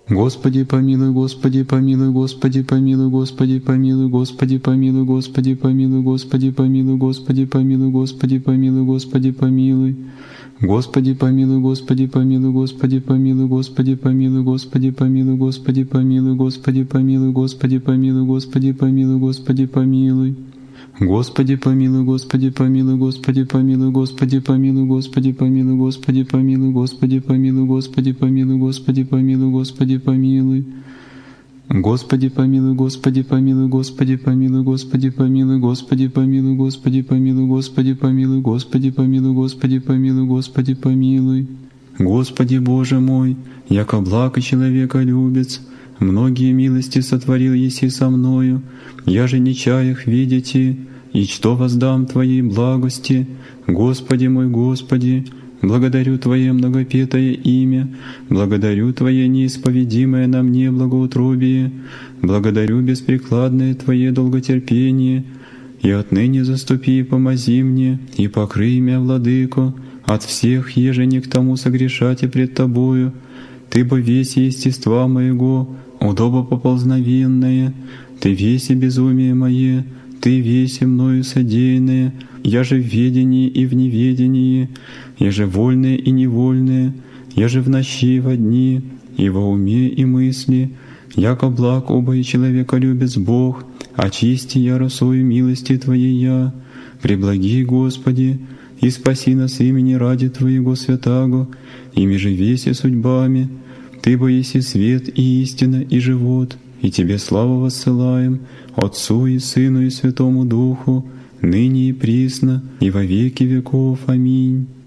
Господи помилуй, Господи помилуй, Господи помилуй, Господи помилуй, Господи помилуй, Господи помилуй, Господи помилуй, Господи помилуй, Господи помилуй, Господи помилуй. Господи помилуй, Господи помилуй, Господи помилуй, Господи помилуй, Господи помилуй, Господи помилуй, Господи помилуй, Господи помилуй, Господи помилуй, Господи помилуй. Господи помилуй, Господи помилуй, Господи помилуй, Господи помилуй, Господи помилуй, Господи помилуй, Господи помилуй, Господи помилуй, Господи помилуй, Господи помилуй. Господи помилуй, Господи помилуй, Господи помилуй, Господи помилуй, Господи помилуй, Господи помилуй, Господи помилуй, Господи помилуй, Господи помилуй, Господи помилуй. Господи Боже мой, яко благ и человеколюбец, многие милости сотворил еси со мною, я же не чаях видите, и что воздам Твоей благости, Господи мой, Господи, благодарю Твое многопетое имя, благодарю Твое неисповедимое на мне благоутробие, благодарю беспрекладное Твое долготерпение, и отныне заступи и помози мне, и покрый меня, Владыко, от всех, еже не к тому согрешати пред Тобою, Ты бы весь естества моего, удобо поползновенное, Ты весь и безумие мое, Ты весь и мною содеянное, я же в ведении и в неведении, я же вольное и невольное, я же в ночи и во дни, и во уме и мысли, яко благ оба и человеколюбец Бог, очисти я росою милости Твоей я, преблаги, Господи, и спаси нас имени ради Твоего святаго, ими же веси судьбами, Ты бо еси свет и истина и живот, и Тебе славу воссылаем, Отцу и Сыну и Святому Духу, ныне и присно, и во веки веков. Аминь.